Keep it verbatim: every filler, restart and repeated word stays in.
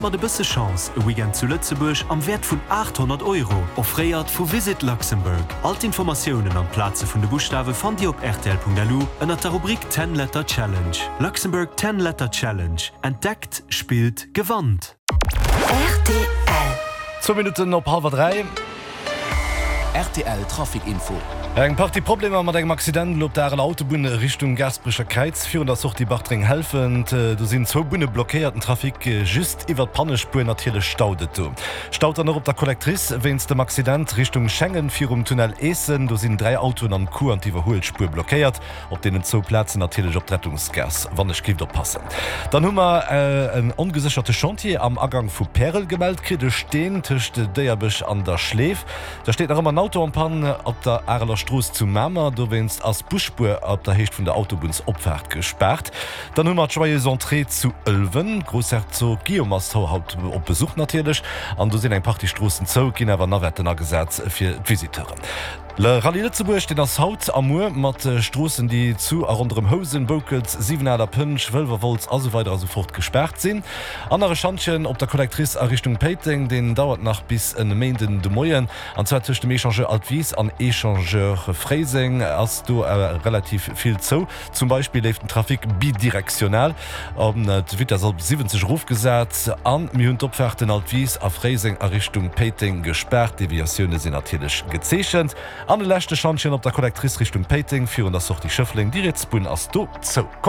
mat de bësse Chance e Weekend zu Lützeburg am Wert vun achthundert Euro offréiert vu Visit Luxemburg. Alt Informationen an Plaze vun de Buchstabe fan Di op r t l punkt l u ënner der Rubrik ten Letter Challenge. Luxemburg ten Letter Challenge. Entdeckt, spielt, gewandt. R T L. zwei Minuten op halb drei. R T L Trafikinfo. Eg paar die Probleme mat engem Accident lob der Autobun Richtung Gasbrischer Kreiz führen das auch die Bachtring helfen. Du sind zo bunne blockierten Trafik just iwwer Pannespur natürlich staudet du. Staut dann noch op der Kollektrice wennns dem Accident Richtung Schengen vier um Tunnel Essen, du sind drei Autoen am Kur an diewerholspur blockiert, op denen zo Plätzen natürlich op Rettungsgas wann es gibt passen. Dann hummer äh, ein ungesicherte Chantier am Abgang vu Perel gemeldet krite stehen tischchte Deerbech an der Schläf. Da steht noch immer ein Auto am Pan op der Erler Stroß zu Mammer, du wennst als Buschspur ab der Hecht von der Autobunsopfahrt gesperrt. Dann hummer Joyeux Entrée zu Ölwen, Großherzog Guillaume Haupt op Besuch natürlich. An du sind ein paar die Straßen zo, gehen aber nach Wettener Gesetz für Visiteuren. Le Rallye Lützeburg steht das Haut am Mur mat äh, Straßen, die zu a rundem Hosen, Bokels, siebener Pünsch, Wölvervolz, also weiter so fort gesperrt sind. Andere Schandchen op der Kollektrice a Richtung Peting, den dauert nach bis en Mainden de Moyen. An zwar zwischen dem Echangeur Altwies an Echangeur Freising as du äh, relativ viel zo. Zum Beispiel lebt den Trafik bidirektional. Um, äh, wird das siebzig Ruf gesagt an mir hun opferten Altwies a Freising a Richtung Peting gesperrt. Deviationen sind natürlich gezeschend. An de lächte Schandchen op der Kollektrice Richtung Peting führen das auch die Schöffling die Ritzbun as du zo.